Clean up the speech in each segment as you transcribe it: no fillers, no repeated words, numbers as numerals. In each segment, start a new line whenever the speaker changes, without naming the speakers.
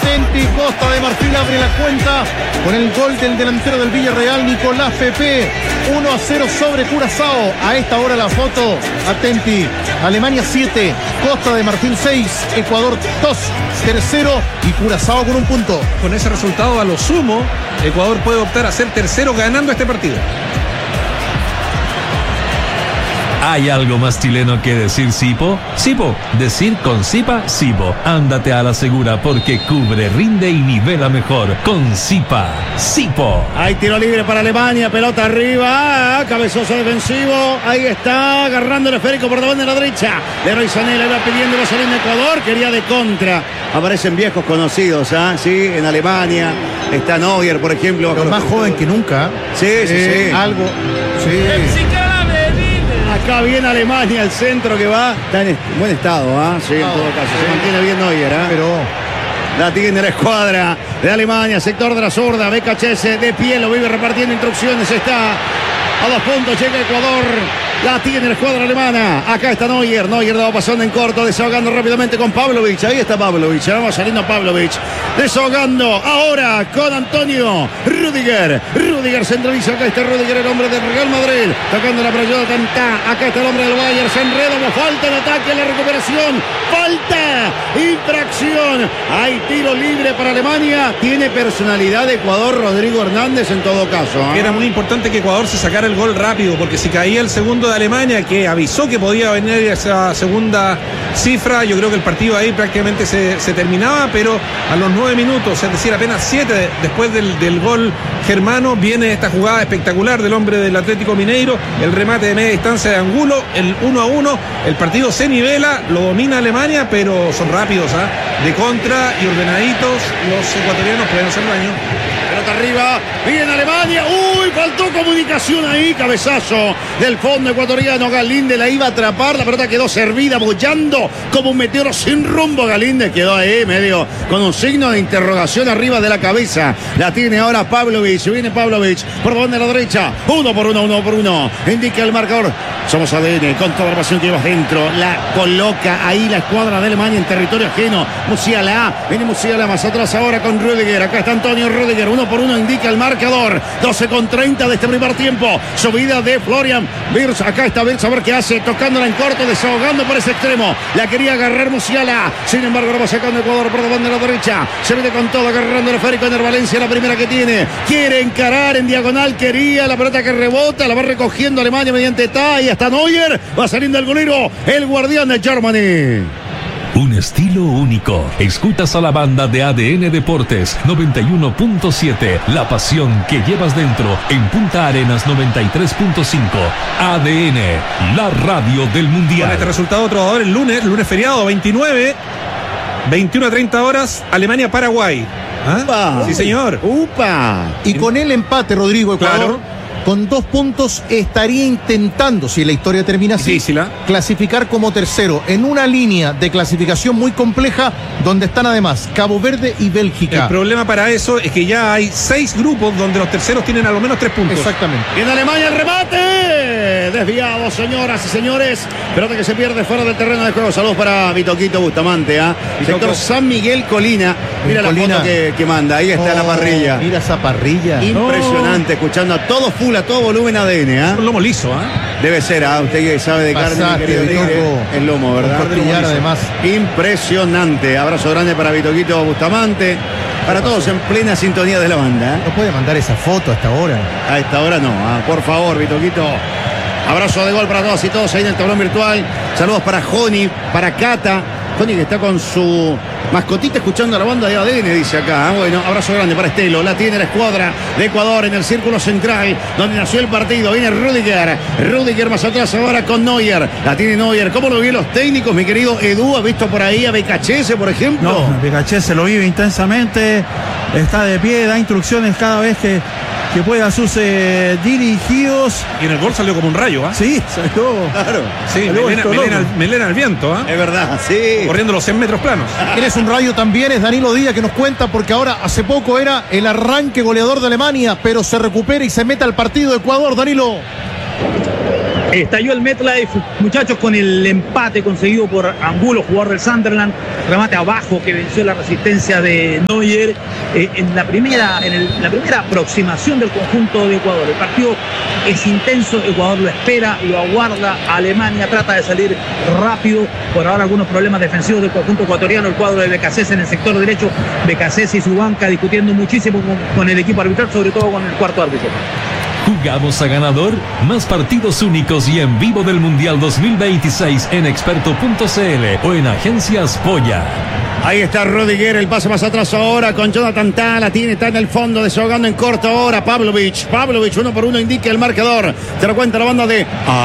Atenti, Costa de Marfil abre la cuenta con el gol del delantero del Villarreal, Nicolás Pepe. 1-0 sobre Curazao. A esta hora la foto. Atenti. Alemania 7, Costa de Marfil 6, Ecuador 2, tercero y Curazao con un punto.
Con ese resultado, a lo sumo, Ecuador puede optar a ser tercero ganando este partido.
¿Hay algo más chileno que decir Sipo? Sipo, decir con Sipa, Sipo. Ándate a la segura porque cubre, rinde y nivela mejor con Sipa. Sipo.
Hay tiro libre para Alemania, pelota arriba, cabezoso defensivo, ahí está, agarrando el esférico por debajo de la derecha. Leroy Sané le va pidiendo la salida de Ecuador, quería de contra. Aparecen viejos conocidos, ¿ah? Sí, en Alemania está Neuer, por ejemplo.
Pero más joven que nunca.
Sí.
Algo. Sí.
Acá viene Alemania, el centro que va. Está en buen estado, ¿ah? Sí, en todo caso. Se mantiene bien Neuer, ¿ah?
Pero
la tiene la escuadra de Alemania, sector de la zurda. BKHS de pie, lo vive repartiendo instrucciones. Está a 2 puntos, llega Ecuador. La tiene la escuadra alemana. Acá está Neuer. Neuer daba pasando en corto, desahogando rápidamente con Pavlovic. Ahí está Pavlovic. Vamos saliendo Pavlovic. Desahogando ahora con Antonio Rüdiger. Rüdiger centraliza. Acá está Rüdiger, el hombre del Real Madrid. Tocando la pelota. Acá está el hombre del Bayern. Se enreda. Falta el ataque, la recuperación. Falta. Infracción. Hay tiro libre para Alemania. Tiene personalidad de Ecuador Rodrigo Hernández en todo caso.
Era muy importante que Ecuador se sacara el gol rápido, porque si caía el segundo de Alemania, que avisó que podía venir esa segunda cifra, yo creo que el partido ahí prácticamente se terminaba, pero a los 9 minutos, es decir, apenas 7 después del gol germano, viene esta jugada espectacular del hombre del Atlético Mineiro, el remate de media distancia de Angulo, el 1-1, el partido se nivela, lo domina Alemania, pero son rápidos, de contra y ordenaditos, los ecuatorianos pueden hacer daño.
Pelota arriba, viene Alemania, faltó comunicación ahí, cabezazo del fondo ecuatoriano. Galíndez la iba a atrapar, la pelota quedó servida, bollando como un meteoro sin rumbo. Galíndez quedó ahí medio con un signo de interrogación arriba de la cabeza. La tiene ahora Pavlovic, viene Pavlovic por donde la derecha, 1 por 1, indica el marcador. Somos ADN, con toda la pasión que llevas dentro, la coloca ahí la escuadra de Alemania en territorio ajeno. Musiala, viene Musiala más atrás ahora con Rüdiger, acá está Antonio Rüdiger, 1 por 1 indica el marcador, 12:30 de este primer tiempo, subida de Florian Wirtz, acá está Wirtz, a ver qué hace, tocándola en corto, desahogando por ese extremo, la quería agarrar Musiala, sin embargo lo va sacando Ecuador por debajo de la derecha, se mete con todo, agarrando el esférico en el Valencia, la primera que tiene, quiere encarar en diagonal, quería la pelota que rebota, la va recogiendo Alemania mediante Tai, hasta Neuer, va saliendo el golero, el guardián de Germany.
Un estilo único. Escuchas a la banda de ADN Deportes 91.7. La pasión que llevas dentro en Punta Arenas 93.5. ADN, la radio del Mundial.
Con este resultado, otro el lunes feriado 29, 21:30 horas, Alemania-Paraguay.
¿Ah?
Sí, señor.
Y con el empate, Rodrigo, Ecuador, claro, con 2 puntos estaría intentando, si la historia termina así, clasificar como tercero en una línea de clasificación muy compleja donde están además Cabo Verde y Bélgica.
El problema para eso es que ya hay 6 grupos donde los terceros tienen a lo menos 3 puntos.
Exactamente.
Y en Alemania el remate desviado, señoras y señores, pelota que se pierde fuera del terreno de juego. Saludos para Vitoquito Bustamante, sector San Miguel Colina. Mira la foto que manda, ahí está la parrilla.
Mira esa parrilla.
Impresionante, escuchando a todo full, a todo volumen ADN.
Un lomo liso,
Debe ser, usted que sabe de carne, el lomo, ¿verdad?
Costillar, además.
Impresionante. Abrazo grande para Vitoquito Bustamante. Para todos en plena sintonía de la banda.
No puede mandar esa foto a esta hora.
A esta hora no, por favor, Vitoquito. Abrazo de gol para todos y todos ahí en el tablón virtual. Saludos para Joni, para Cata. Joni que está con su mascotita escuchando a la banda de ADN, dice acá. Bueno, abrazo grande para Estelo. La tiene la escuadra de Ecuador en el círculo central, donde nació el partido. Viene Rüdiger. Rüdiger más atrás ahora con Neuer. La tiene Neuer. ¿Cómo lo vio los técnicos, mi querido Edu? ¿Ha visto por ahí a BKHS, por ejemplo?
No, BKHS lo vive intensamente. Está de pie, da instrucciones cada vez que puede a sus dirigidos.
Y en el gol salió como un rayo,
Sí, salió.
Claro.
Sí, melena al viento,
Es verdad, sí.
Corriendo los 100 metros planos.
Eres un rayo también, es Danilo Díaz que nos cuenta, porque ahora hace poco era el arranque goleador de Alemania, pero se recupera y se mete al partido de Ecuador, Danilo.
Estalló el MetLife, muchachos, con el empate conseguido por Angulo, jugador del Sunderland. Remate abajo que venció la resistencia de Neuer en la primera aproximación del conjunto de Ecuador. El partido es intenso, Ecuador lo espera, lo aguarda. Alemania trata de salir rápido. Por ahora algunos problemas defensivos del conjunto ecuatoriano. El cuadro de Becasés en el sector derecho. Becasés y su banca discutiendo muchísimo con el equipo arbitral, sobre todo con el cuarto árbitro.
Jugamos a ganador, más partidos únicos y en vivo del Mundial 2026 en experto.cl o en Agencias Polla.
Ahí está Rudiger, el pase más atrás ahora con Jonathan Tah, la tiene, está en el fondo, desahogando en corto ahora Pavlovic, 1-1 indica el marcador, te lo cuenta la banda de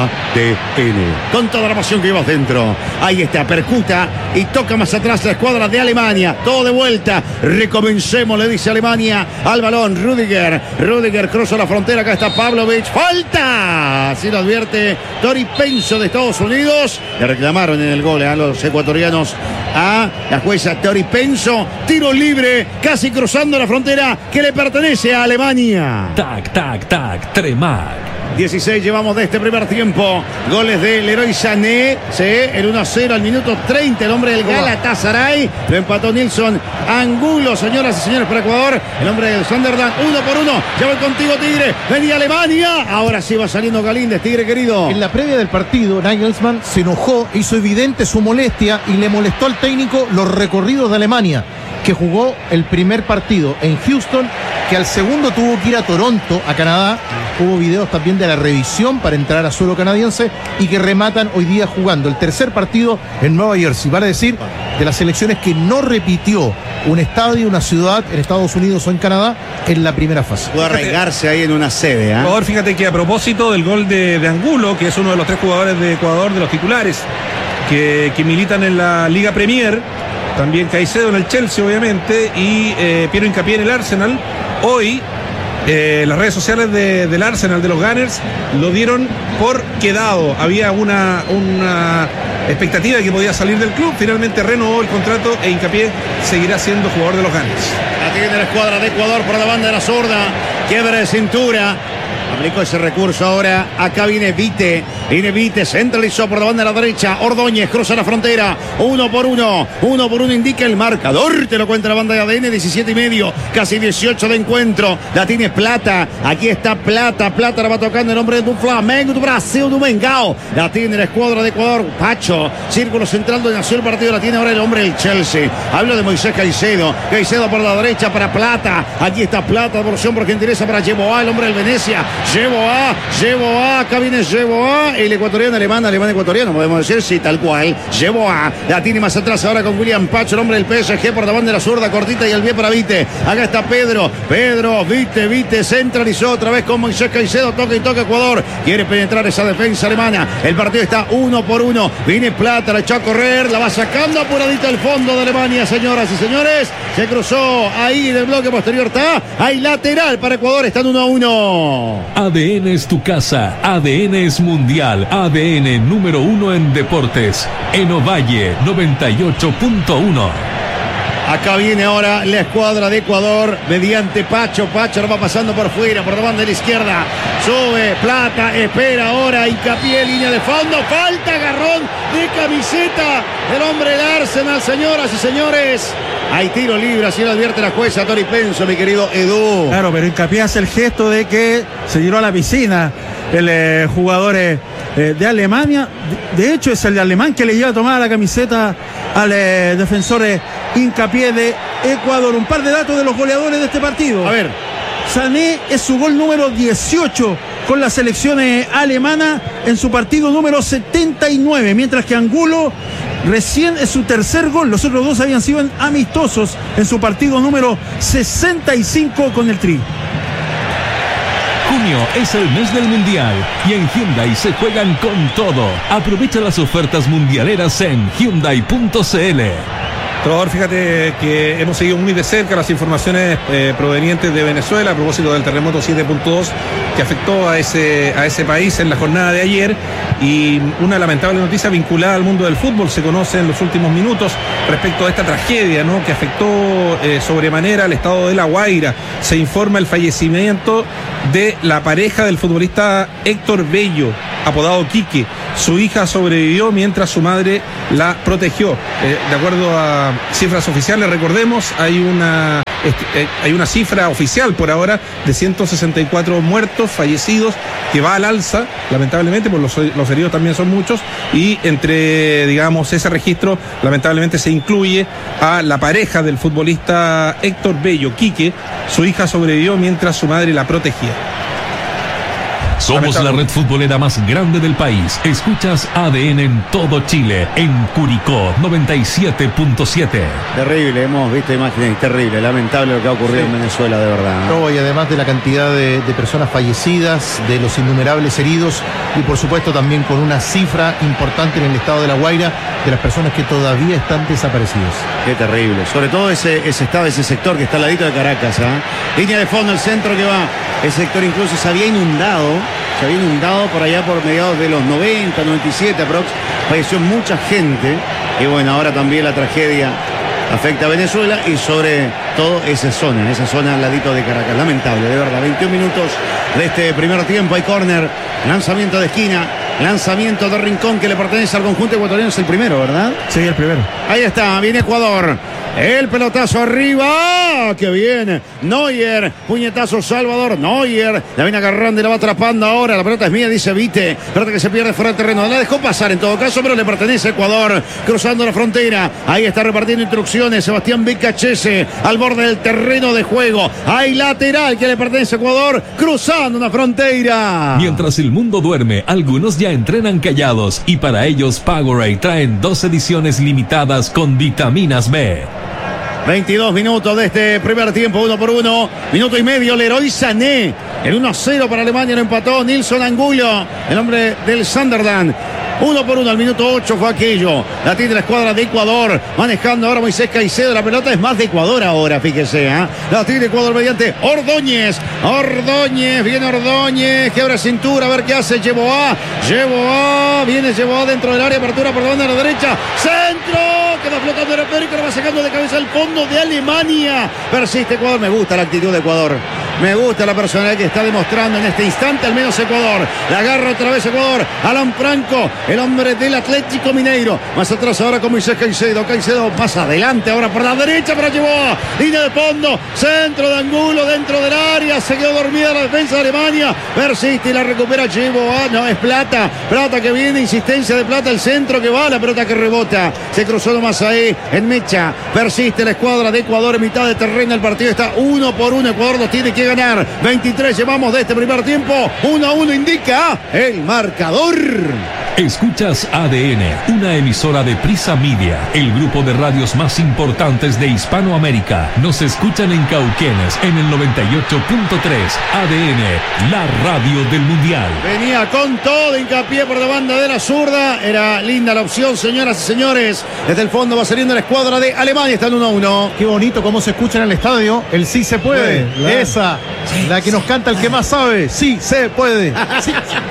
ADN, con toda la pasión que llevas dentro. Ahí está, percuta y toca más atrás la escuadra de Alemania, todo de vuelta, recomencemos, le dice Alemania al balón, Rudiger cruza la frontera, acá está Pavlovic, falta, así lo advierte Tori Penso de Estados Unidos, le reclamaron en el gol a los ecuatorianos a la jueza Tori Penso, tiro libre, casi cruzando la frontera que le pertenece a Alemania.
Tac, Tremac.
16 llevamos de este primer tiempo. Goles de Leroy Sané. Sí, el 1-0 al minuto 30. El hombre del Galatasaray. Lo empató Nilson Angulo, señoras y señores, para Ecuador. El hombre del Sunderland. 1-1. Ya voy contigo, Tigre. Venía Alemania. Ahora sí va saliendo Galíndez, Tigre querido.
En la previa del partido, Nagelsmann se enojó, hizo evidente su molestia y le molestó al técnico los recorridos de Alemania, que jugó el primer partido en Houston, que al segundo tuvo que ir a Toronto, a Canadá. Hubo videos también de la revisión para entrar a suelo canadiense y que rematan hoy día jugando el tercer partido en Nueva Jersey. Vale decir, de las selecciones que no repitió un estadio, una ciudad en Estados Unidos o en Canadá en la primera fase.
Puede arraigarse ahí en una sede.
Ecuador, fíjate que a propósito del gol de Angulo, que es uno de los 3 jugadores de Ecuador, de los titulares, que militan en la Liga Premier, también Caicedo en el Chelsea, obviamente, y Piero Hincapié en el Arsenal. Hoy, las redes sociales del Arsenal, de los Gunners, lo dieron por quedado. Había una expectativa de que podía salir del club. Finalmente renovó el contrato e Hincapié seguirá siendo jugador de los Gunners.
La tiene la escuadra de Ecuador por la banda de la zurda. Quiebra de cintura. Aplicó ese recurso ahora. Acá viene Vite. Centralizó por la banda de la derecha. Ordóñez cruza la frontera. 1-1 indica el marcador. Te lo cuenta la banda de ADN. 17:30. Casi 18 de encuentro. La tiene Plata. Aquí está Plata. Plata la va tocando el hombre de Flamengo do Brasil, do Mengao. La tiene la escuadra de Ecuador. Pacho. Círculo central donde nació el partido. La tiene ahora el hombre del Chelsea. Habla de Moisés Caicedo. Caicedo por la derecha para Plata. Aquí está Plata. Devolución por gentileza para Yeboah, el hombre del Venecia. Yeboah, acá viene Yeboah, el ecuatoriano alemán ecuatoriano, podemos decir, sí, tal cual. Yeboah, la tiene más atrás ahora con William Pacho, el hombre del PSG, por la banda de la zurda, cortita y el pie para Vite. Acá está Pedro, Vite, centralizó otra vez con Moisés Caicedo, toca Ecuador, quiere penetrar esa defensa alemana. El partido está 1-1, viene Plata, la echó a correr, la va sacando apuradita al fondo de Alemania, señoras y señores. Se cruzó ahí del bloque posterior, está, hay lateral para Ecuador, están 1-1.
ADN es tu casa, ADN es mundial, ADN número 1 en deportes. En Ovalle 98.1.
Acá viene ahora la escuadra de Ecuador mediante Pacho lo va pasando por fuera, por la banda de la izquierda. Sube Plata, espera ahora, Hincapié, línea de fondo, falta, agarrón de camiseta del hombre del Arsenal, señoras y señores. Hay tiro libre, así lo advierte la jueza Tori Penso, mi querido Edu.
Claro, pero Hincapié hace el gesto de que se tiró a la piscina el jugador de Alemania. De hecho, es el alemán que le lleva a tomar la camiseta al defensor Hincapié de Ecuador. Un par de datos de los goleadores de este partido.
A ver.
Sané es su gol número 18 con la selección alemana en su partido número 79, mientras que Angulo recién es su tercer gol. Los otros dos habían sido amistosos en su partido número 65 con el Tri.
Junio es el mes del Mundial y en Hyundai se juegan con todo. Aprovecha las ofertas mundialeras en Hyundai.cl.
Trovador, fíjate que hemos seguido muy de cerca las informaciones provenientes de Venezuela a propósito del terremoto 7.2 que afectó a ese país en la jornada de ayer, y una lamentable noticia vinculada al mundo del fútbol se conoce en los últimos minutos respecto a esta tragedia, ¿no?, que afectó sobremanera al estado de La Guaira. Se informa el fallecimiento de la pareja del futbolista Héctor Bello, apodado Quique. Su hija sobrevivió mientras su madre la protegió. De acuerdo a cifras oficiales, recordemos, hay una cifra oficial por ahora de 164 muertos, fallecidos, que va al alza, lamentablemente, porque los heridos también son muchos, y entre, digamos, ese registro, lamentablemente se incluye a la pareja del futbolista Héctor Bello, Quique. Su hija sobrevivió mientras su madre la protegía.
Somos la red futbolera más grande del país. Escuchas ADN en todo Chile, en Curicó 97.7.
Terrible, hemos visto imágenes, terrible, lamentable lo que ha ocurrido en Venezuela, de verdad.
No, y además de la cantidad de personas fallecidas, de los innumerables heridos, y por supuesto también con una cifra importante en el estado de La Guaira de las personas que todavía están desaparecidas.
Qué terrible, sobre todo ese sector que está al ladito de Caracas, línea de fondo, el centro que va, ese sector incluso se había inundado por allá por mediados de los 90, 97 aprox, falleció mucha gente, y bueno, ahora también la tragedia afecta a Venezuela y sobre todo esa zona al ladito de Caracas. Lamentable, de verdad. 21 minutos de este primer tiempo, hay córner, lanzamiento de esquina, lanzamiento de rincón que le pertenece al conjunto ecuatoriano, es el primero, ¿verdad?
Sí, el primero.
Ahí está, viene Ecuador. El pelotazo arriba, que viene Neuer, puñetazo Salvador, Neuer, la viene agarrando y la va atrapando ahora, la pelota es mía, dice Vite, pelota que se pierde fuera del terreno, la dejó pasar en todo caso, pero le pertenece a Ecuador, cruzando la frontera, ahí está repartiendo instrucciones Sebastián Vicachese, al borde del terreno de juego, hay lateral que le pertenece a Ecuador, cruzando una frontera.
Mientras el mundo duerme, algunos ya entrenan callados, y para ellos Powerade traen 2 ediciones limitadas con vitaminas B.
22 minutos de este primer tiempo, 1-1, minuto y medio, Leroy Sané, el 1-0 para Alemania, lo empató Nilson Angulo, el hombre del Sunderland. 1-1 al minuto 8 fue aquello. La tiene la escuadra de Ecuador. Manejando ahora Moisés Caicedo. La pelota es más de Ecuador ahora, fíjese. La tiene Ecuador mediante Ordóñez. Viene Ordóñez. Quebra cintura. A ver qué hace Yeboah. Viene Yeboah dentro del área. Apertura por donde a la derecha. Centro. Queda flotando el Repérico. Lo va sacando de cabeza al fondo de Alemania. Persiste Ecuador. Me gusta la actitud de Ecuador. Me gusta la personalidad que está demostrando en este instante, al menos Ecuador. La agarra otra vez Ecuador. Alan Franco, el hombre del Atlético Mineiro. Más atrás ahora con Moisés Caicedo. Caicedo más adelante ahora por la derecha, pero llevó línea de fondo. Centro de Angulo dentro del área. Se quedó dormida la defensa de Alemania. Persiste y la recupera Yeboah. No, es Plata. Plata que viene. Insistencia de Plata. El centro que va. La pelota que rebota. Se cruzó nomás ahí en mecha. Persiste la escuadra de Ecuador en mitad de terreno. El partido está 1-1. Ecuador lo tiene que ganar. 23 llevamos de este primer tiempo. 1-1 indica el marcador.
Escuchas ADN, una emisora de Prisa Media, el grupo de radios más importantes de Hispanoamérica. Nos escuchan en Cauquenes en el 98.3. ADN, la radio del Mundial.
Venía con todo, hincapié por la banda de la zurda. Era linda la opción, señoras y señores. Desde el fondo va saliendo la escuadra de Alemania. Está en 1-1.
Qué bonito cómo se escucha en el estadio. El sí se puede.
Claro.
Esa, la que nos canta el que más sabe. Sí se puede. Sí.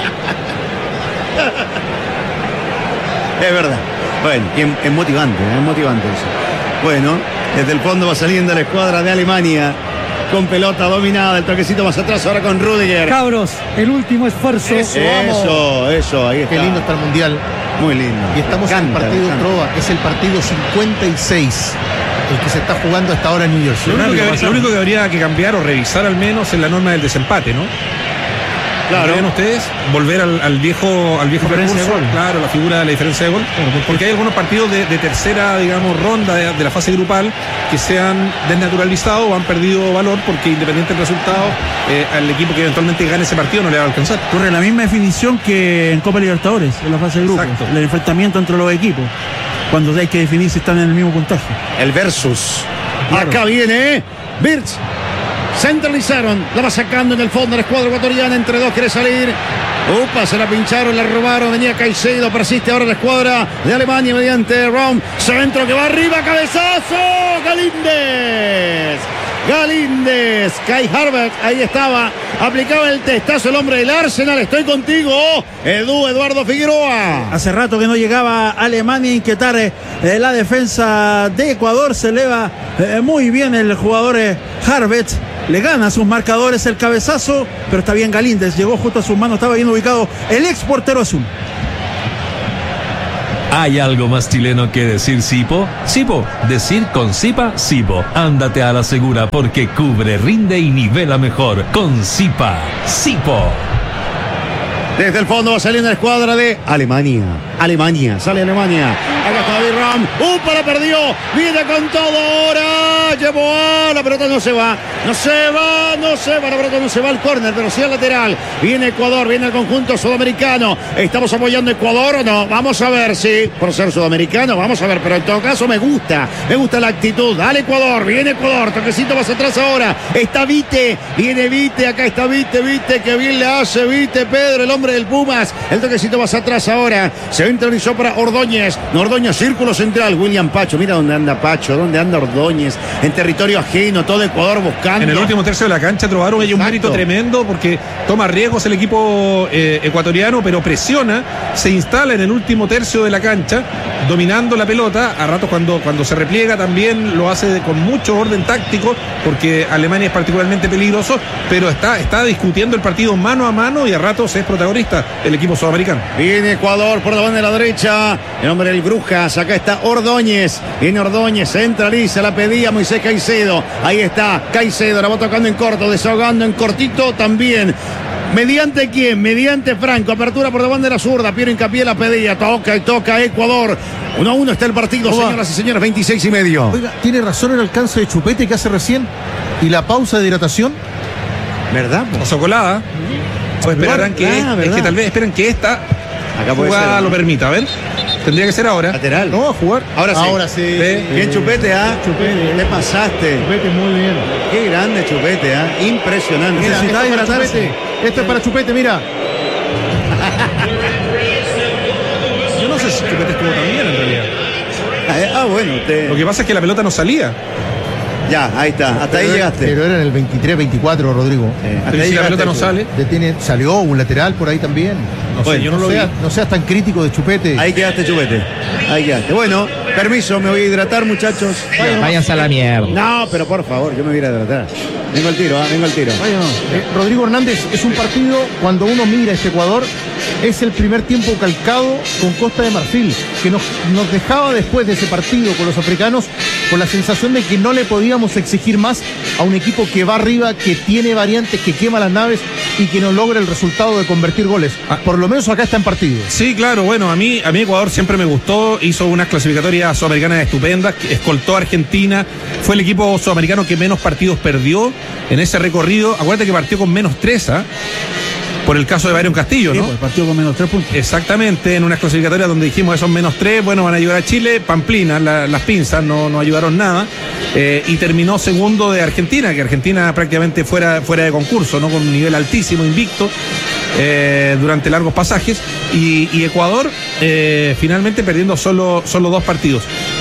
Es verdad. Bueno, es motivante eso. Bueno, desde el fondo va saliendo la escuadra de Alemania con pelota dominada, el toquecito más atrás ahora con Rüdiger.
Cabros, el último esfuerzo.
Eso, ahí está.
Qué lindo está el Mundial.
Muy lindo.
Y estamos en el partido Trova, es el partido 56, el que se está jugando hasta ahora en New York.
Lo único que habría que cambiar o revisar al menos es la norma del desempate, ¿no?
Claro.
¿Ven ustedes? Volver al viejo
Diferencia
recurso,
de gol.
claro, la figura de la diferencia de gol, porque hay algunos partidos de tercera, digamos, ronda de la fase grupal que se han desnaturalizado o han perdido valor porque independiente del resultado, al equipo que eventualmente gane ese partido no le va a alcanzar.
Ocurre la misma definición que en Copa Libertadores, en la fase de grupo.
Exacto.
El enfrentamiento entre los equipos, cuando hay que definir si están en el mismo puntaje.
El versus.
Claro.
Acá viene Birch. Centralizaron, la va sacando en el fondo la escuadra ecuatoriana, entre dos quiere salir. Upa, se la pincharon, la robaron. Venía Caicedo, persiste ahora la escuadra de Alemania mediante Raum. Centro que va arriba, cabezazo. Galíndez, Kai Havertz, ahí estaba, aplicaba el testazo el hombre del Arsenal. Estoy contigo, Eduardo Figueroa.
Hace rato que no llegaba Alemania a inquietar la defensa de Ecuador. Se eleva muy bien el jugador Havertz. Le gana a sus marcadores el cabezazo, pero está bien Galíndez. Llegó justo a sus manos, estaba bien ubicado el ex portero azul.
¿Hay algo más chileno que decir Sipo? Sipo, decir con Sipa, Sipo. Ándate a la segura porque cubre, rinde y nivela mejor. Con Sipa, Sipo.
Desde el fondo va saliendo la escuadra de Alemania. Sale Alemania. Acá está David Raum. ¡Upa, la perdió! Viene con todo ahora. Llevó a la pelota, no se va. La pelota no se va al córner, pero sí al lateral. Viene Ecuador, viene el conjunto sudamericano. ¿Estamos apoyando a Ecuador o no? Vamos a ver, sí. Por ser sudamericano, vamos a ver. Pero en todo caso me gusta la actitud. Dale Ecuador, viene Ecuador. Toquecito más atrás ahora. Está Vite. Viene Vite, acá está Vite. Que bien le hace Vite, Pedro, el hombre del Pumas. El toquecito más atrás ahora. Se centralizó para Ordóñez. Ordóñez, círculo central. William Pacho. Mira dónde anda Pacho, dónde anda Ordóñez. En territorio ajeno, todo Ecuador buscando.
En el último tercio de la cancha trovaron ellos un mérito tremendo porque toma riesgos el equipo ecuatoriano, pero presiona, se instala en el último tercio de la cancha, dominando la pelota. A ratos cuando se repliega también lo hace con mucho orden táctico, porque Alemania es particularmente peligroso, pero está discutiendo el partido mano a mano y a ratos es protagonista el equipo sudamericano.
Viene Ecuador por la banda de la derecha, el hombre del Brujas. Acá está Ordóñez. Viene Ordóñez, centraliza, la pedía Moisés Caicedo. Ahí está Caicedo, la va tocando en corto, desahogando en cortito también. ¿Mediante quién? Mediante Franco. Apertura por la banda de la zurda. Piero Hincapié la pedía. Toca Ecuador. 1-1 está el partido, señoras y señores. 26:30.
Oiga, tiene razón el alcance de Chupete que hace recién y la pausa de hidratación.
¿Verdad?
Pasó colada. O esperarán que tal vez esperan que esta jugada lo permita. A ver. Tendría que ser ahora.
Lateral.
No va a jugar.
Ahora sí. Bien Chupete,
Chupete.
Le pasaste.
Chupete muy bien.
Qué grande Chupete, Impresionante.
Mira,
Necesitaba
esto es para
hidratarse.
Chupete. Esto es para Chupete, mira.
Yo no sé si Chupete estuvo tan bien en realidad.
Bueno.
Lo que pasa es que la pelota no salía.
Ya, ahí está. Hasta ahí llegaste.
Pero era en el 23-24, Rodrigo.
Pero si la pelota no sale.
Salió un lateral por ahí también.
Yo no lo vi.
No seas tan crítico de Chupete.
Ahí quedaste, Chupete. Ahí quedaste. Bueno, permiso, me voy a hidratar, muchachos.
Váyanse a la mierda.
No, pero por favor, yo me voy a ir a hidratar. Vengo al tiro.
Rodrigo Hernández, es un partido, cuando uno mira este Ecuador, es el primer tiempo calcado con Costa de Marfil, que nos dejaba después de ese partido con los africanos con la sensación de que no le podíamos exigir más a un equipo que va arriba, que tiene variantes, que quema las naves y que no logra el resultado de convertir goles. Por lo menos acá está en partido.
Sí, claro, bueno, a mí Ecuador siempre me gustó, hizo unas clasificatorias sudamericanas estupendas, escoltó a Argentina, fue el equipo sudamericano que menos partidos perdió en ese recorrido. Acuérdate que partió con -3, por el caso de Byron Castillo, ¿no?
Sí, pues, partió con -3 puntos.
Exactamente, en unas clasificatorias donde dijimos esos -3, bueno, van a ayudar a Chile. Pamplina, las pinzas no ayudaron nada. Y terminó segundo de Argentina, que Argentina prácticamente fuera de concurso, ¿no? Con un nivel altísimo, invicto, durante largos pasajes. Y Ecuador finalmente perdiendo solo 2 partidos.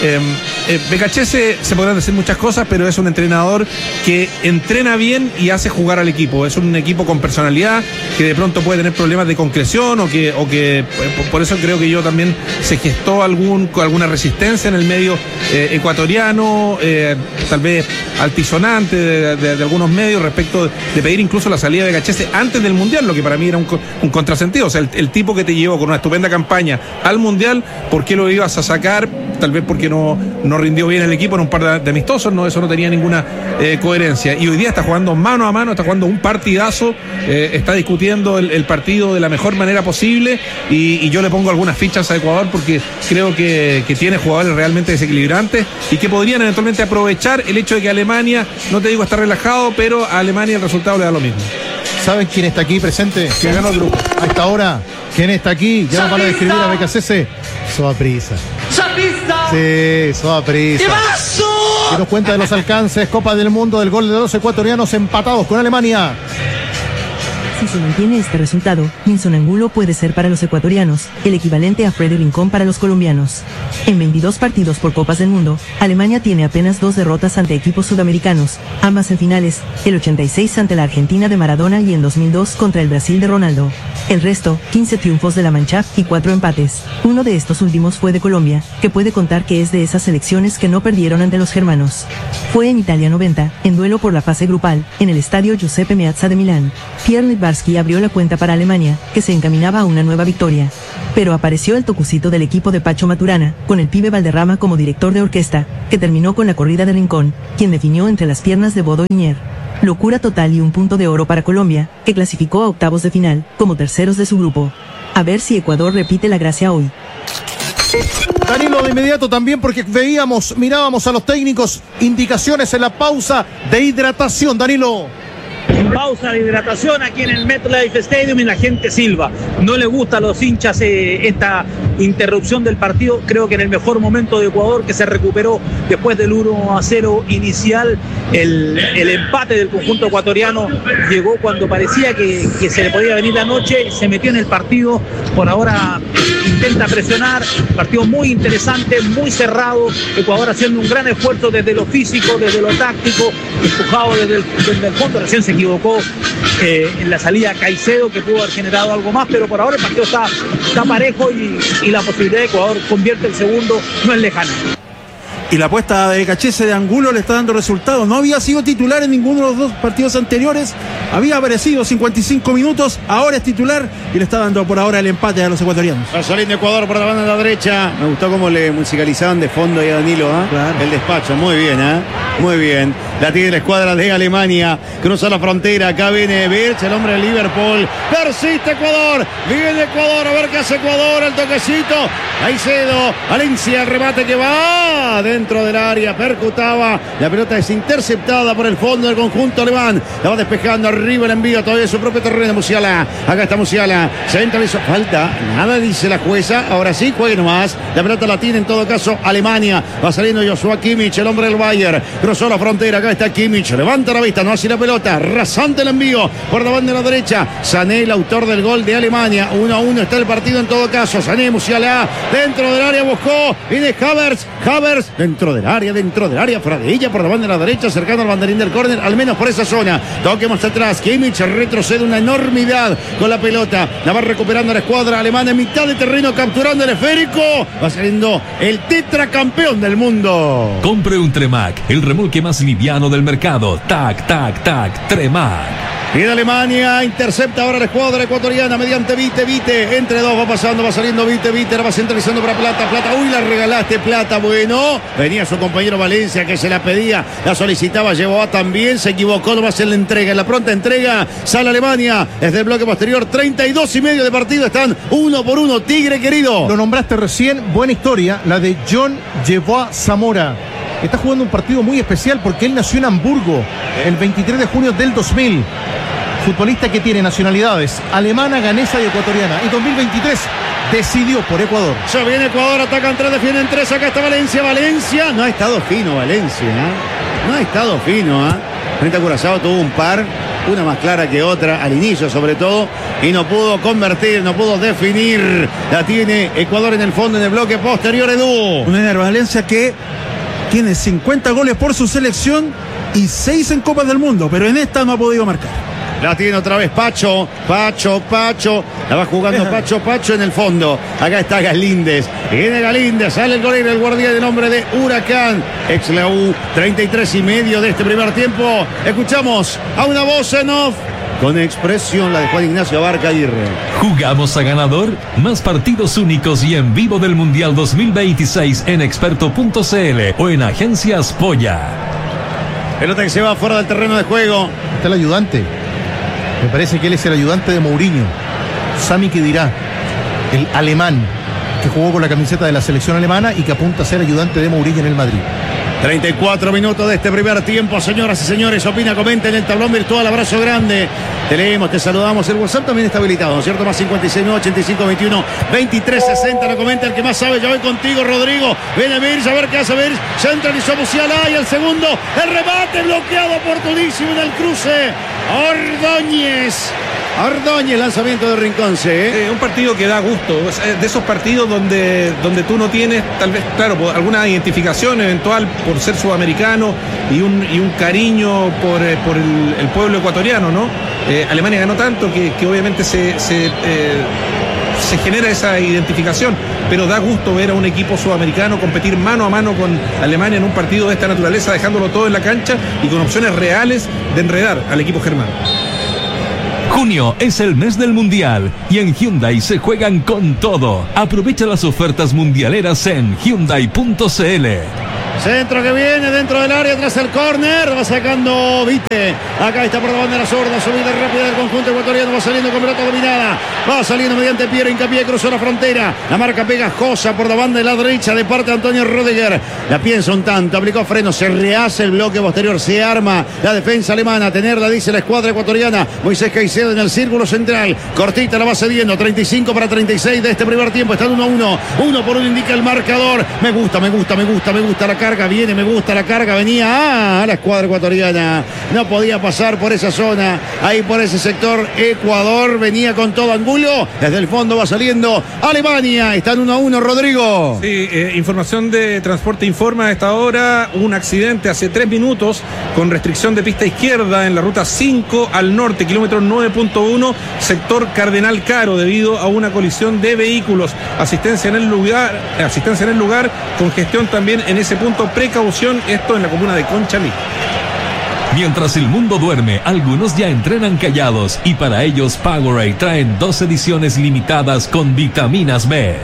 Becachese se podrán decir muchas cosas, pero es un entrenador que entrena bien y hace jugar al equipo. Es un equipo con personalidad, que de pronto puede tener problemas de concreción o que por eso creo que yo también se gestó alguna resistencia en el medio ecuatoriano, tal vez altisonante de algunos medios respecto de pedir incluso la salida de Becachese antes del Mundial, lo que para mí era un contrasentido. O sea, el tipo que te llevó con una estupenda campaña al Mundial, ¿por qué lo ibas a sacar? Tal vez porque no rindió bien el equipo en un par de amistosos, eso no tenía ninguna coherencia. Y hoy día está jugando mano a mano, está jugando un partidazo, está discutiendo el partido de la mejor manera posible, y yo le pongo algunas fichas a Ecuador porque creo que tiene jugadores realmente desequilibrantes y que podrían eventualmente aprovechar el hecho de que Alemania, no te digo está relajado, pero a Alemania el resultado le da lo mismo.
¿Saben quién está aquí presente? ¿Quién ganó el grupo? A esta hora, ¿quién está aquí? Ya nos van a describir a Becachese. Soaprissa. Sí, Soaprissa. Que nos cuenta de los alcances, Copa del Mundo, del gol de los ecuatorianos empatados con Alemania.
Si se mantiene este resultado, Vinson Angulo puede ser para los ecuatorianos el equivalente a Freddy Rincón para los colombianos. En 22 partidos por Copas del Mundo, Alemania tiene apenas 2 derrotas ante equipos sudamericanos, ambas en finales, el 86 ante la Argentina de Maradona y en 2002 contra el Brasil de Ronaldo. El resto, 15 triunfos de la Mannschaft y 4 empates. Uno de estos últimos fue de Colombia, que puede contar que es de esas selecciones que no perdieron ante los germanos. Fue en Italia 90, en duelo por la fase grupal, en el estadio Giuseppe Meazza de Milán. Pierre Littbarski abrió la cuenta para Alemania, que se encaminaba a una nueva victoria. Pero apareció el tocucito del equipo de Pacho Maturana, con el pibe Valderrama como director de orquesta, que terminó con la corrida de Rincón, quien definió entre las piernas de Bodo Iñer. Locura total y un punto de oro para Colombia, que clasificó a octavos de final, como terceros de su grupo. A ver si Ecuador repite la gracia hoy.
Danilo, de inmediato también, porque mirábamos a los técnicos, indicaciones en la pausa de hidratación. Danilo.
Pausa de hidratación aquí en el MetLife Stadium y la gente silba. No le gusta a los hinchas esta interrupción del partido. Creo que en el mejor momento de Ecuador, que se recuperó después del 1-0 inicial, el empate del conjunto ecuatoriano llegó cuando parecía que se le podía venir la noche, se metió en el partido. Por ahora intenta presionar, partido muy interesante, muy cerrado. Ecuador haciendo un gran esfuerzo desde lo físico, desde lo táctico, empujado desde el fondo. Recién se equivocó en la salida Caicedo, que pudo haber generado algo más, pero por ahora el partido está parejo y la posibilidad de Ecuador convierte el segundo no es lejana.
Y la apuesta de Cachese de Angulo le está dando resultados. No había sido titular en ninguno de los dos partidos anteriores. Había aparecido 55 minutos. Ahora es titular y le está dando por ahora el empate a los ecuatorianos.
Va saliendo Ecuador por la banda de la derecha. Me gustó cómo le musicalizaban de fondo ahí a Danilo, ¿eh? Claro. El despacho. Muy bien, ¿eh? Muy bien. La tiene la escuadra de Alemania. Cruza la frontera. Acá viene Birch, el hombre de Liverpool. Persiste Ecuador. Viene Ecuador. A ver qué hace Ecuador. El toquecito. Caicedo. Valencia. El remate que va dentro del área. Percutaba. La pelota es interceptada por el fondo del conjunto alemán. La va despejando arriba el envío. Todavía en su propio terreno. Musiala. Acá está Musiala. Se entra y falta. Nada dice la jueza. Ahora sí, juegue nomás. La pelota la tiene en todo caso Alemania. Va saliendo Joshua Kimmich, el hombre del Bayern. Cruzó la frontera. Acá está Kimmich. Levanta la vista. No hace la pelota. Rasante el envío. Por la banda de la derecha. Sané, el autor del gol de Alemania. 1-1 está el partido en todo caso. Sané, Musiala. Dentro del área buscó. Viene Havertz. Havertz. Dentro del área. Fradilla por la banda de la derecha. Cercano al banderín del córner. Al menos por esa zona. Toque más atrás. Kimmich retrocede una enormidad con la pelota. La va recuperando la escuadra alemana en mitad de terreno, capturando el esférico. Va saliendo el tetracampeón del mundo.
Compre un Tremac, el remolque más liviano del mercado. Tac, tac, tac, Tremac.
Viene Alemania, intercepta ahora la escuadra ecuatoriana mediante Vite. Entre dos va pasando, va saliendo Vite, la va centralizando para Plata. Uy, la regalaste, Plata. Bueno, venía su compañero Valencia que se la pedía, la solicitaba, llevó a también, se equivocó, no va a hacer la entrega. En la pronta entrega, sale Alemania, desde el bloque posterior, 32,5 de partido, están 1-1, Tigre querido.
Lo nombraste recién, buena historia, la de John Yeboah Zamora. Está jugando un partido muy especial porque él nació en Hamburgo el 23 de junio del 2000. Futbolista que tiene nacionalidades alemana, ganesa y ecuatoriana. Y 2023 decidió por Ecuador.
Ya viene Ecuador, atacan 3, defienden 3. Acá está Valencia. No ha estado fino Valencia, ¿eh? No ha estado fino, ¿eh? Frente a Curazao tuvo un par, una más clara que otra, al inicio sobre todo, y no pudo convertir, no pudo definir. La tiene Ecuador en el fondo, en el bloque posterior, Edu.
Un Ener Valencia que tiene 50 goles por su selección y 6 en Copas del Mundo, pero en esta no ha podido marcar.
La tiene otra vez Pacho. La va jugando Pacho en el fondo. Acá está Galíndez. Viene Galíndez, sale el golero, el guardián de nombre de Huracán. Ex la U, 33,5 de este primer tiempo. Escuchamos a una voz en off con expresión, la de Juan Ignacio Abarca Aguirre.
¿Jugamos a ganador? Más partidos únicos y en vivo del Mundial 2026 en experto.cl o en Agencias Polla.
Pelota que se va fuera del terreno de juego.
Está el ayudante. Me parece que él es el ayudante de Mourinho. Sami Khedira, el alemán que jugó con la camiseta de la selección alemana y que apunta a ser ayudante de Mourinho en el Madrid.
34 minutos de este primer tiempo, señoras y señores. Opina, comenta en el tablón virtual. Abrazo grande. Te leemos, te saludamos. El WhatsApp también está habilitado, ¿no es cierto? Más 56 85 21 23 60. Lo comenta el que más sabe. Ya voy contigo, Rodrigo. Viene Birch, a ver qué hace Birch. Centralizó Musiala y el segundo. El remate bloqueado oportunísimo en el cruce. Ordóñez. Ordóñez, lanzamiento de Rinconce.
Un partido que da gusto, de esos partidos donde tú no tienes, tal vez, claro, alguna identificación eventual por ser sudamericano y un cariño por el pueblo ecuatoriano, ¿no? Alemania ganó tanto que obviamente se genera esa identificación, pero da gusto ver a un equipo sudamericano competir mano a mano con Alemania en un partido de esta naturaleza, dejándolo todo en la cancha y con opciones reales de enredar al equipo germano.
Junio es el mes del Mundial y en Hyundai se juegan con todo. Aprovecha las ofertas mundialeras en Hyundai.cl.
Centro que viene dentro del área tras el córner, va sacando Vite. Acá está por la bandera zurda, subida rápida del conjunto ecuatoriano, va saliendo con pelota dominada, va saliendo mediante Piero Hincapié, cruzó la frontera, la marca pegajosa por la banda de la derecha de parte de Antonio Rüdiger. La piensa un tanto, aplicó freno, se rehace el bloque posterior, se arma la defensa alemana, tenerla dice la escuadra ecuatoriana. Moisés Caicedo en el círculo central, cortita la va cediendo, 35-36 de este primer tiempo, está en 1-1, 1-1 indica el marcador. Me gusta la carga, viene, me gusta la carga, venía a la escuadra ecuatoriana, no podía pasar por esa zona, ahí por ese sector. Ecuador venía con todo Angulo, desde el fondo va saliendo Alemania, está en 1-1, Rodrigo.
Sí, información de Transporte informa a esta hora, un accidente hace 3 minutos con restricción de pista izquierda en la ruta 5 al norte, kilómetro 9.1, sector Cardenal Caro, debido a una colisión de vehículos. Asistencia en el lugar, congestión también en ese punto, precaución, esto en la comuna de Conchalí.
Mientras el mundo duerme, algunos ya entrenan callados y para ellos Powerade traen 2 ediciones limitadas con vitaminas B.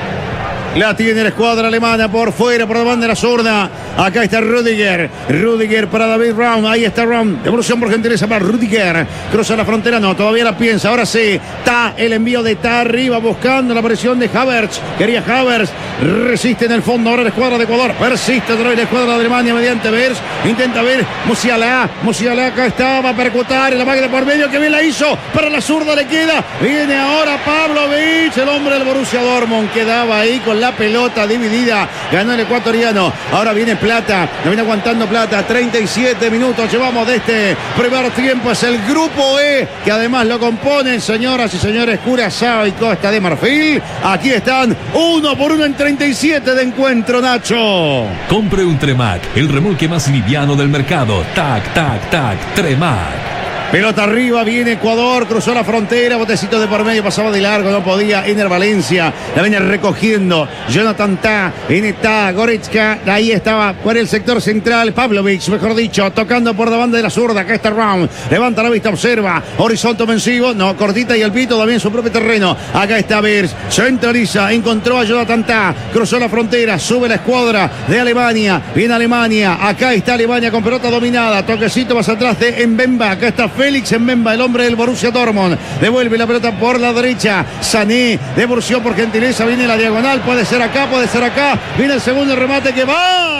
La tiene la escuadra alemana por fuera, por la bandera zurda. Acá está Rüdiger para David Raum. Ahí está Raum. Devolución por gentileza para Rüdiger. Cruza la frontera, no, todavía la piensa. Ahora sí, está el envío de Ta arriba buscando la presión de Havertz. Quería Havertz. Resiste en el fondo ahora la escuadra de Ecuador. Persiste otra vez la escuadra de Alemania mediante Vers. Intenta ver Musiala acá está, va a percutar en la máquina por medio. Que bien la hizo. Para la zurda le queda. Viene ahora Pavlovic, el hombre del Borussia Dortmund. Quedaba ahí con la pelota dividida. Ganó el ecuatoriano. Ahora viene Plata. No viene aguantando Plata. 37 minutos llevamos de este primer tiempo. Es el grupo E, que además lo componen, señoras y señores, Curazao y Costa de Marfil. Aquí están 1-1 en 37 de encuentro, Nacho.
Compre un Tremac, el remolque más liviano del mercado. Tac, tac, tac, Tremac.
Pelota arriba, viene Ecuador, cruzó la frontera, botecito de por medio, pasaba de largo, no podía. Ener Valencia, la viene recogiendo. Jonathan Ta, viene Ta, Goretzka, ahí estaba por el sector central. Pavlovic, mejor dicho, tocando por la banda de la zurda. Acá está Raum, levanta la vista, observa. Horizonte ofensivo, no, cortita y el pito también en su propio terreno. Acá está Vers, centraliza, encontró a Jonathan Ta, cruzó la frontera, sube la escuadra de Alemania, viene Alemania. Acá está Alemania con pelota dominada, toquecito más atrás de Mbemba. Acá está Félix Mbemba, el hombre del Borussia Dortmund. Devuelve la pelota por la derecha. Sané, devolución por gentileza. Viene la diagonal. Puede ser acá, puede ser acá. Viene el segundo remate que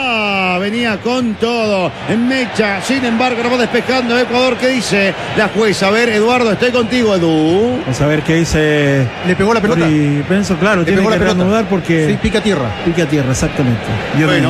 va. Venía con todo en mecha. Sin embargo, lo va despejando Ecuador. ¿Qué dice la jueza? A ver, Eduardo, estoy contigo, Edu.
Vamos a ver qué dice.
Le pegó la pelota.
Y pienso, claro,
Le
tiene
pegó
que
la pelota.
reanudar porque.
Sí, pica tierra.
Pica tierra, exactamente.
Bueno,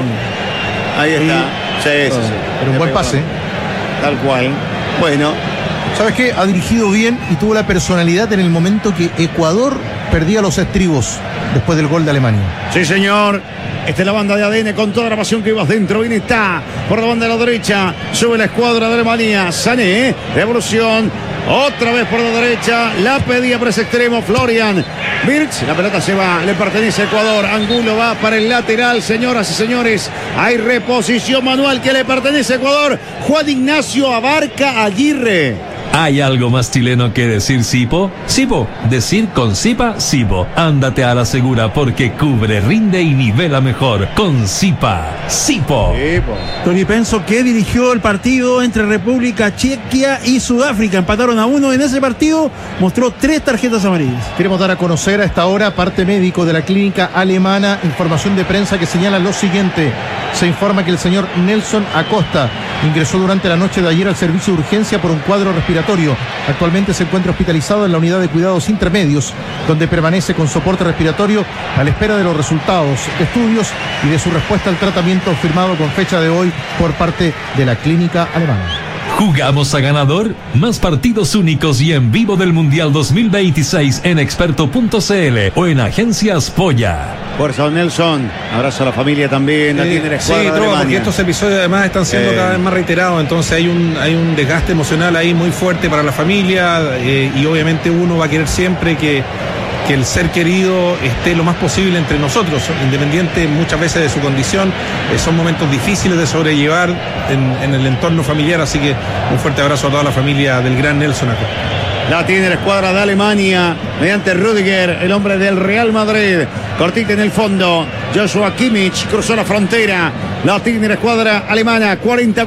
ahí está. Sí.
Pero un buen pase.
Tal cual. Bueno.
¿Sabes qué? Ha dirigido bien y tuvo la personalidad en el momento que Ecuador perdía los estribos después del gol de Alemania.
Sí, señor. Esta es la banda de ADN con toda la pasión que ibas dentro. Viene está por la banda de la derecha. Sube la escuadra de Alemania. Sané. Revolución. Otra vez por la derecha. La pedía por ese extremo Florian Wirtz. La pelota se va. Le pertenece a Ecuador. Angulo va para el lateral. Señoras y señores. Hay reposición manual que le pertenece a Ecuador. Juan Ignacio Abarca Aguirre.
¿Hay algo más chileno que decir Sipo? Sipo, decir con Sipa, Sipo. Ándate a la segura porque cubre, rinde y nivela mejor con Sipa, Sipo.
Tony Penso, que dirigió el partido entre República Chequia y Sudáfrica. Empataron a 1 en ese partido. Mostró 3 tarjetas amarillas.
Queremos dar a conocer a esta hora parte médico de la clínica alemana. Información de prensa que señala lo siguiente. Se informa que el señor Nelson Acosta ingresó durante la noche de ayer al servicio de urgencia por un cuadro respiratorio. Actualmente se encuentra hospitalizado en la unidad de cuidados intermedios, donde permanece con soporte respiratorio a la espera de los resultados de estudios y de su respuesta al tratamiento firmado con fecha de hoy por parte de la clínica alemana.
¿Jugamos a ganador? Más partidos únicos y en vivo del Mundial 2026 en experto.cl o en Agencias Polla.
Fuerza, don Nelson. Abrazo a la familia también. La tiene la escuadra de
porque
Alemania.
estos episodios además están siendo cada vez más reiterados, entonces hay un desgaste emocional ahí muy fuerte para la familia, y obviamente uno va a querer siempre que el ser querido esté lo más posible entre nosotros, independiente muchas veces de su condición. Son momentos difíciles de sobrellevar en el entorno familiar, así que un fuerte abrazo a toda la familia del gran Nelson acá.
La tiene la escuadra de Alemania mediante Rüdiger, el hombre del Real Madrid. Cortita en el fondo. Joshua Kimmich cruzó la frontera. La tiene la escuadra alemana. 40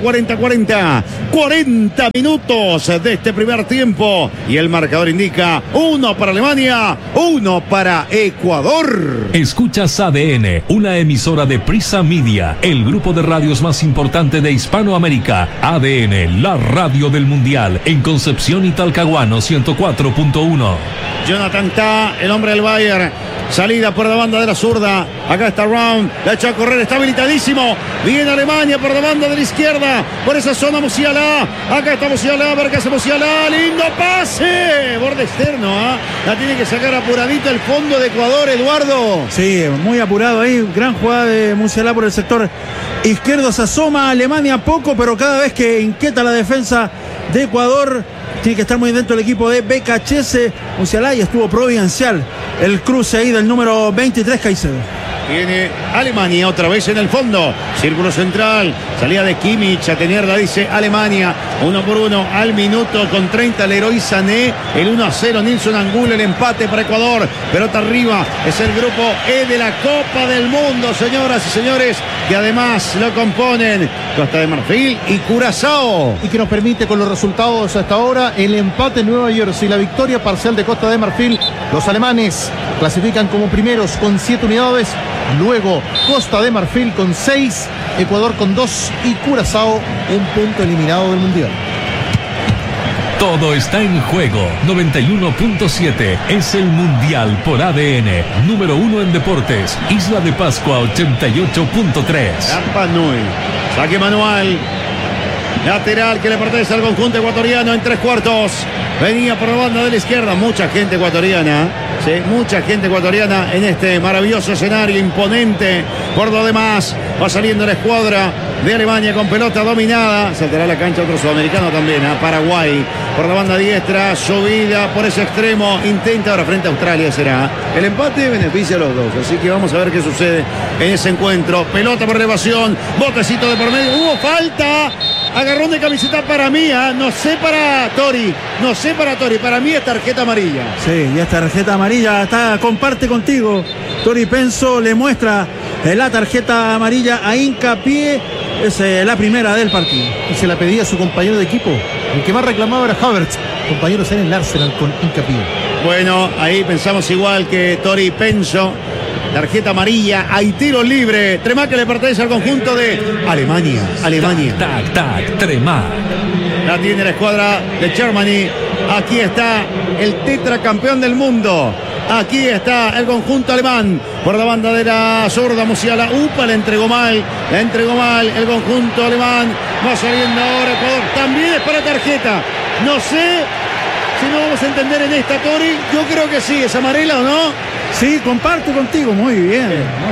minutos de este primer tiempo. Y el marcador indica 1 para Alemania, 1 para Ecuador.
Escuchas ADN, una emisora de Prisa Media, el grupo de radios más importante de Hispanoamérica. ADN, la radio del Mundial, en Concepción y Talcahuano 104.1.
Jonathan Tah, el hombre del Bayern. Salida por la banda de la zurda. Acá está Round. La echa a correr. Está habilitadísimo. Viene Alemania por la banda de la izquierda. Por esa zona Musiala. Acá está Musiala. A ver qué hace Musiala. Lindo pase. Borde externo. La tiene que sacar apuradito el fondo de Ecuador, Eduardo.
Sí, muy apurado ahí. Gran jugada de Musiala por el sector izquierdo. Se asoma Alemania poco, pero cada vez que inquieta la defensa de Ecuador, tiene que estar muy dentro del equipo de BKHS. Musiala, y estuvo providencial el cruce ahí del número 23, Caicedo.
Viene Alemania otra vez en el fondo. Círculo central. Salida de Kimmich a tenerla, dice Alemania. 1 por 1 al minuto con 30. Leroy Sané. El 1-0. Nilson Angulo. El empate para Ecuador. Pelota arriba. Es el grupo E de la Copa del Mundo, señoras y señores. Que además lo componen Costa de Marfil y Curazao.
Y que nos permite con los resultados hasta ahora el empate en Nueva Jersey, la victoria parcial de Costa de Marfil. Los alemanes clasifican como primeros con 7 unidades. Luego Costa de Marfil con 6, Ecuador con 2 y Curazao un punto eliminado del Mundial.
Todo está en juego. 91.7 es el Mundial por ADN. Número 1 en deportes. Isla de Pascua 88.3.
Rapa Nui. Saque manual. Lateral que le pertenece al conjunto ecuatoriano en 3/4. Venía por la banda de la izquierda. Mucha gente ecuatoriana. Sí, mucha gente ecuatoriana en este maravilloso escenario imponente. Por lo demás, va saliendo la escuadra de Alemania con pelota dominada. Saltará la cancha otro sudamericano también, Paraguay. Por la banda diestra, subida por ese extremo. Intenta ahora frente a Australia, será. El empate beneficia a los dos. Así que vamos a ver qué sucede en ese encuentro. Pelota por elevación. Botecito de por medio. Hubo falta. Agarrón de camiseta para mí, no sé para Tori, para mí es tarjeta amarilla.
Sí, ya es tarjeta amarilla, comparte contigo. Tori Penso le muestra la tarjeta amarilla a Hincapié, es la primera del partido.
Y se la pedía a su compañero de equipo, el que más reclamaba era Havertz, compañeros en el Arsenal con Hincapié.
Bueno, ahí pensamos igual que Tori Penso. Tarjeta amarilla, hay tiro libre. Tremac que le pertenece al conjunto de Alemania.
Tac, Tremac.
La tiene la escuadra de Germany. Aquí está el tetracampeón del mundo. Aquí está el conjunto alemán. Por la banda de la zurda, Musiala. La entregó mal el conjunto alemán. Va saliendo ahora Ecuador. También es para tarjeta. No sé si no vamos a entender en esta, Tori. Yo creo que sí. ¿Es amarela o no?
Sí, comparto contigo, muy bien.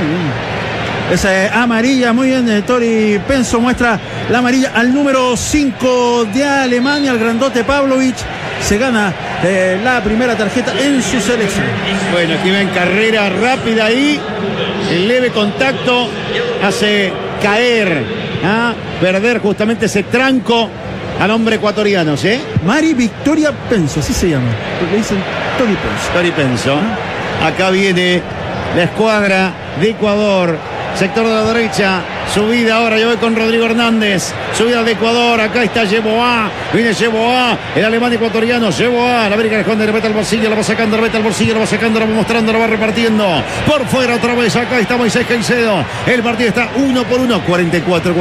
Esa es amarilla, muy bien. Tori Penso muestra la amarilla al número 5 de Alemania, al grandote Pavlovic. Se gana la primera tarjeta en su selección.
Bueno, aquí ven carrera rápida ahí. El leve contacto hace caer, perder justamente ese tranco al hombre ecuatoriano, ¿sí?
Mari Victoria Penso, así se llama. Le dicen Tori Penso.
Tori Penso. Acá viene la escuadra de Ecuador. Sector de la derecha. Subida ahora. Yo voy con Rodrigo Hernández. Subida de Ecuador. Acá está Yeboah. Viene Yeboah. El alemán ecuatoriano. Yeboah. La América le esconde. Le mete al bolsillo. La va sacando. Le mete al bolsillo. La va sacando. La va mostrando. La va repartiendo. Por fuera otra vez. Acá está Moisés Caicedo. El partido está 1 por 1. 44.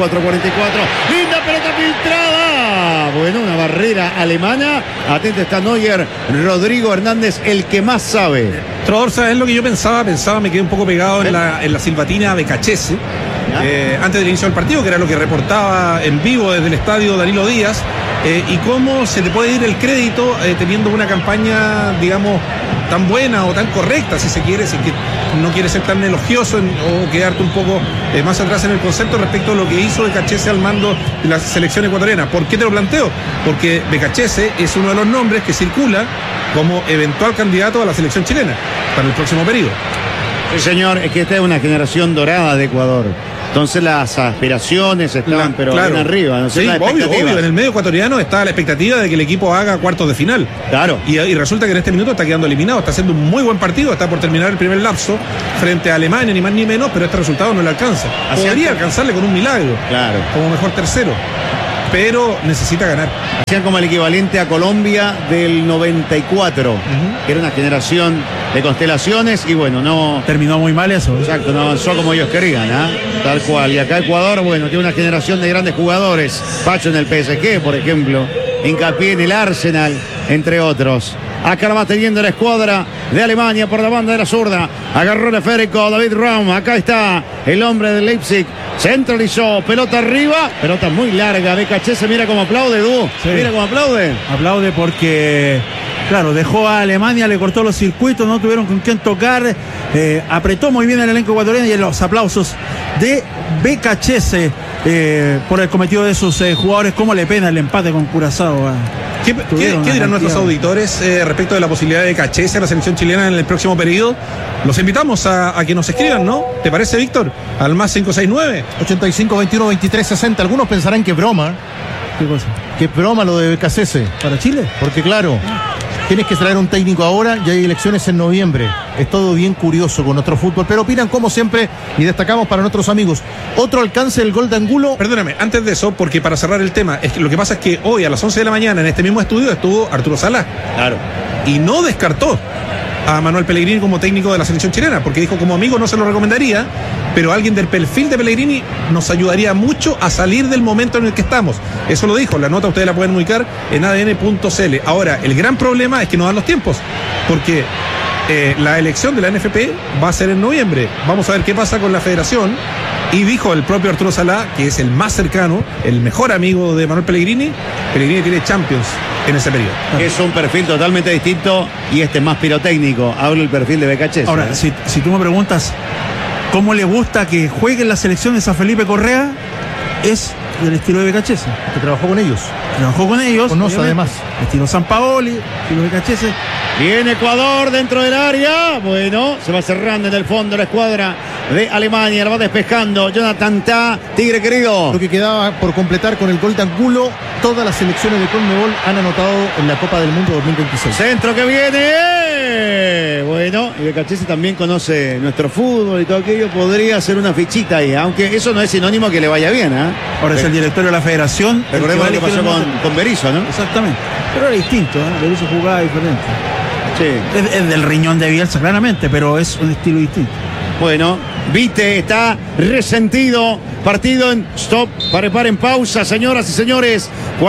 Linda pelota filtrada. Bueno, una barrera alemana. Atento está Neuer. Rodrigo Hernández, el que más sabe.
Trodor, ¿sabes lo que yo pensaba? Me quedé un poco pegado en la silbatina de Cachese. antes del inicio del partido, que era lo que reportaba en vivo desde el estadio Danilo Díaz, y cómo se te puede ir el crédito teniendo una campaña, digamos, tan buena o tan correcta, si se quiere, si no quiere ser tan elogioso o quedarte un poco más atrás en el concepto respecto a lo que hizo Becachese al mando de la selección ecuatoriana. ¿Por qué te lo planteo? Porque Becachese es uno de los nombres que circula como eventual candidato a la selección chilena para el próximo periodo.
Sí, señor, es que esta es una generación dorada de Ecuador. Entonces las aspiraciones están, pero
claro,
bien arriba. ¿No?
Sí, obvio. En el medio ecuatoriano está la expectativa de que el equipo haga cuartos de final.
Claro.
Y resulta que en este minuto está quedando eliminado. Está haciendo un muy buen partido. Está por terminar el primer lapso frente a Alemania, ni más ni menos, pero este resultado no le alcanza. Podría alcanzarle con un milagro.
Claro.
Como mejor tercero. Pero necesita ganar.
Hacían como el equivalente a Colombia del 94, que era una generación de constelaciones y bueno, no...
Terminó muy mal eso.
Exacto, no avanzó como ellos querían, tal cual. Y acá Ecuador, bueno, tiene una generación de grandes jugadores. Pacho en el PSG, por ejemplo. Hincapié en el Arsenal, entre otros. Acá la va teniendo la escuadra de Alemania por la banda de la zurda. Agarró el esférico David Raum. Acá está el hombre de Leipzig. Centralizó, pelota arriba, pelota muy larga. Becachese, mira cómo aplaude, Du. Sí. Mira cómo aplaude.
Aplaude porque, claro, dejó a Alemania, le cortó los circuitos, no tuvieron con quién tocar. Apretó muy bien el elenco ecuatoriano y los aplausos de Becachese por el cometido de sus jugadores. ¿Cómo le pena el empate con Curazao?
¿Qué dirán nuestros auditores respecto de la posibilidad de Becachese a la selección chilena en el próximo periodo? Los invitamos a que nos escriban, ¿no? ¿Te parece, Víctor? Al más 569
85 21 23 60. Algunos pensarán que broma.
¿Qué cosa?
Que broma lo de Becachese.
¿Para Chile?
Porque claro, tienes que traer un técnico ahora y hay elecciones en noviembre. Es todo bien curioso con nuestro fútbol, pero opinan como siempre y destacamos para nuestros amigos. Otro alcance del gol de Angulo.
Perdóname, antes de eso, porque para cerrar el tema, es que lo que pasa es que hoy a las 11 de la mañana en este mismo estudio estuvo Arturo Salá.
Claro.
Y no descartó a Manuel Pellegrini como técnico de la selección chilena, porque dijo como amigo no se lo recomendaría, pero alguien del perfil de Pellegrini nos ayudaría mucho a salir del momento en el que estamos. Eso lo dijo, la nota ustedes la pueden ubicar en adn.cl. Ahora, el gran problema es que no dan los tiempos, porque la elección de la NFP va a ser en noviembre. Vamos a ver qué pasa con la federación. Y dijo el propio Arturo Salá, que es el más cercano, el mejor amigo de Manuel Pellegrini, Pellegrini tiene Champions en ese periodo.
Es un perfil totalmente distinto y este es más pirotécnico. Hablo el perfil de Becachese.
Ahora, si tú me preguntas cómo le gusta que juegue en las selecciones a Felipe Correa, es del estilo de Becachese.
Que trabajó con ellos.
Conoce
además.
Estilo Sampaoli, estilo Becachese.
Viene Ecuador dentro del área. Bueno, se va cerrando en el fondo la escuadra de Alemania. La va despejando Jonathan Tah, Tigre querido.
Lo que quedaba por completar con el gol de Angulo, todas las selecciones de Conmebol han anotado en la Copa del Mundo 2026.
Centro que viene. Bueno, y Becachese también conoce nuestro fútbol y todo aquello. Podría ser una fichita ahí, aunque eso no es sinónimo que le vaya bien.
Ahora es el directorio de la federación.
Recordemos lo que pasó con Berizzo, ¿no?
Exactamente. Pero era distinto, Berizzo jugaba diferente.
Sí.
Es del riñón de Bielsa, claramente, pero es un estilo distinto.
Bueno, Vite está resentido. Partido en stop, para en pausa, señoras y señores.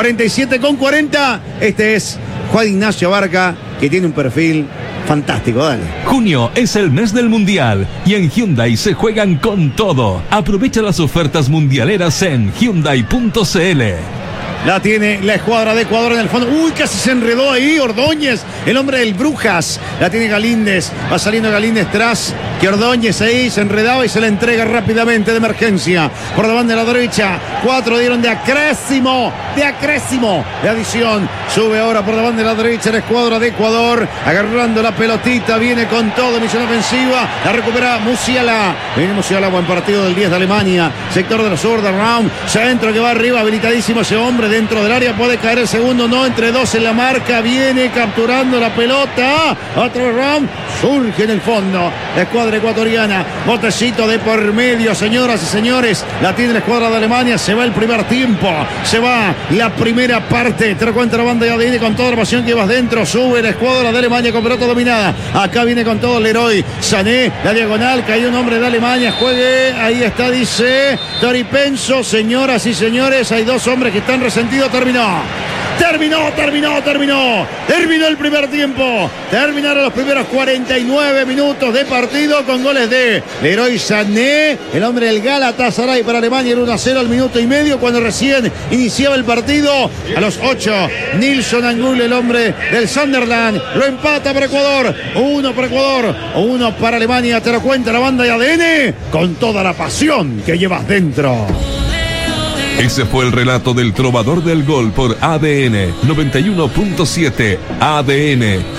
47:40. Este es Juan Ignacio Barca, que tiene un perfil fantástico. Dale.
Junio es el mes del Mundial y en Hyundai se juegan con todo. Aprovecha las ofertas mundialeras en Hyundai.cl.
La tiene la escuadra de Ecuador en el fondo. Uy, casi se enredó ahí Ordóñez, el hombre del Brujas. La tiene Galíndez. Va saliendo Galíndez tras que Ordóñez ahí se enredaba y se la entrega rápidamente de emergencia. Por la banda de la derecha. 4 dieron de acrésimo. De adición. Sube ahora por la banda de la derecha la escuadra de Ecuador. Agarrando la pelotita. Viene con todo. Misión ofensiva. La recupera Musiala. Viene Musiala. Buen partido del 10 de Alemania. Sector de la zurda. Raum. Centro que va arriba. Habilitadísimo ese hombre. Dentro del área puede caer el segundo, no, entre dos en la marca, viene capturando la pelota, otro Ram, surge en el fondo, la escuadra ecuatoriana, botecito de por medio, señoras y señores, la tiene la escuadra de Alemania, se va el primer tiempo, se va la primera parte, te cuenta la banda de ADN con toda la pasión que vas dentro, sube la escuadra de Alemania con pelota dominada, acá viene con todo Leroy, Sané, la diagonal, cayó un hombre de Alemania, juegue, ahí está, dice Tori Penso, señoras y señores, hay dos hombres que están resentidos, terminó. Terminó el primer tiempo. Terminaron los primeros 49 minutos de partido con goles de Leroy Sané, el hombre del Galatasaray para Alemania, el 1-0 al minuto y medio cuando recién iniciaba el partido. A los 8, Nilson Angulo, el hombre del Sunderland, lo empata para Ecuador. 1 para Ecuador, 1 para Alemania. Te lo cuenta la banda de ADN con toda la pasión que llevas dentro.
Ese fue el relato del trovador del gol por ADN 91.7 ADN.